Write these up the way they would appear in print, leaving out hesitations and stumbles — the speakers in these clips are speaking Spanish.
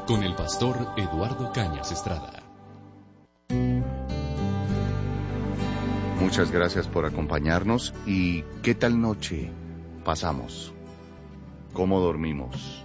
con el pastor Eduardo Cañas Estrada. Muchas gracias por acompañarnos. ¿Y qué tal noche pasamos? ¿Cómo dormimos?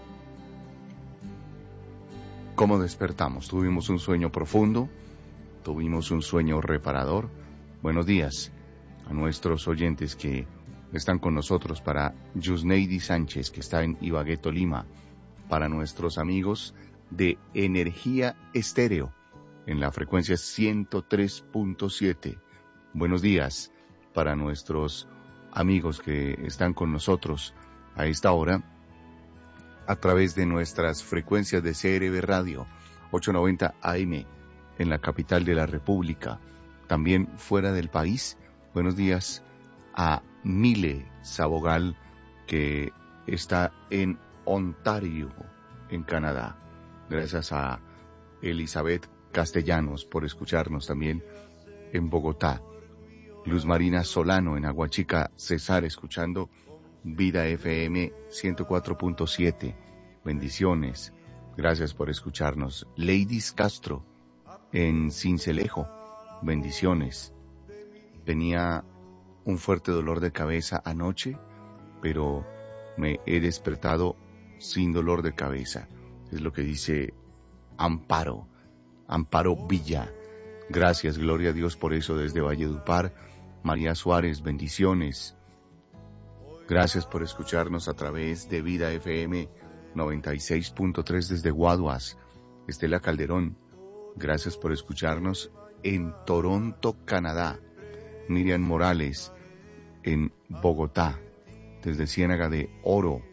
¿Cómo despertamos? ¿Tuvimos un sueño profundo? ¿Tuvimos un sueño reparador? Buenos días a nuestros oyentes que están con nosotros, para Yusneidi Sánchez, que está en Ibagué, Tolima, para nuestros amigos de Energía Estéreo en la frecuencia 103.7. Buenos días para nuestros amigos que están con nosotros a esta hora a través de nuestras frecuencias de CRB Radio 890 AM en la capital de la República, también fuera del país. Buenos días a Mile Sabogal, que está en Ontario, en Canadá. Gracias a Elizabeth Castellanos por escucharnos también en Bogotá. Luz Marina Solano en Aguachica, Cesar, escuchando Vida FM 104.7. Bendiciones. Gracias por escucharnos. Ladies Castro en Cincelejo. Bendiciones. Tenía un fuerte dolor de cabeza anoche, pero me he despertado sin dolor de cabeza. Es lo que dice Amparo Villa. Gracias, gloria a Dios por eso desde Valledupar. María Suárez, bendiciones. Gracias por escucharnos a través de Vida FM 96.3 desde Guaduas. Estela Calderón, gracias por escucharnos en Toronto, Canadá. Miriam Morales en Bogotá, desde Ciénaga de Oro.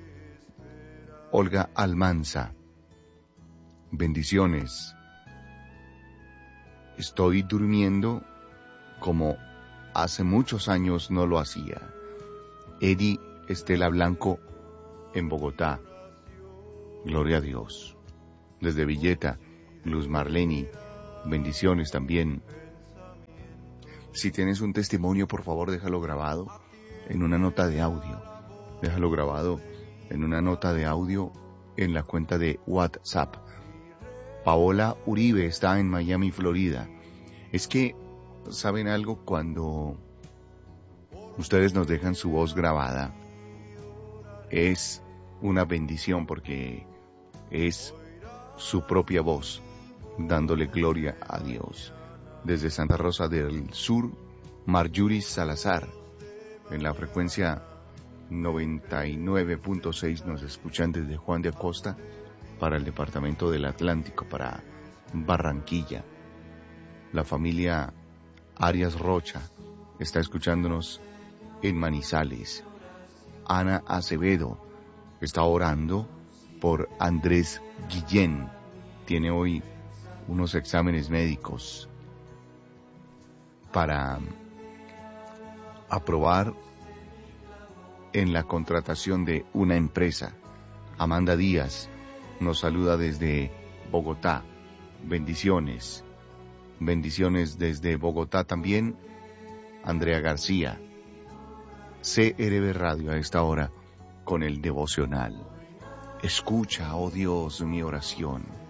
Olga Almanza, bendiciones. Estoy durmiendo como hace muchos años no lo hacía. Eddie Estela Blanco en Bogotá. Gloria a Dios. Desde Villeta, Luz Marleni, bendiciones también. Si tienes un testimonio, por favor, déjalo grabado en una nota de audio. Déjalo grabado en una nota de audio en la cuenta de WhatsApp. Paola Uribe está en Miami, Florida. Es que, ¿saben algo? Cuando ustedes nos dejan su voz grabada, es una bendición porque es su propia voz dándole gloria a Dios. Desde Santa Rosa del Sur, Marjuris Salazar, en la frecuencia 99.6 nos escuchan desde Juan de Acosta para el departamento del Atlántico, para Barranquilla. La familia Arias Rocha está escuchándonos en Manizales. Ana Acevedo está orando por Andrés Guillén. Tiene hoy unos exámenes médicos para aprobar en la contratación de una empresa. Amanda Díaz nos saluda desde Bogotá. Bendiciones. Bendiciones desde Bogotá también. Andrea García. CRB Radio a esta hora con el devocional. Escucha, oh Dios, mi oración.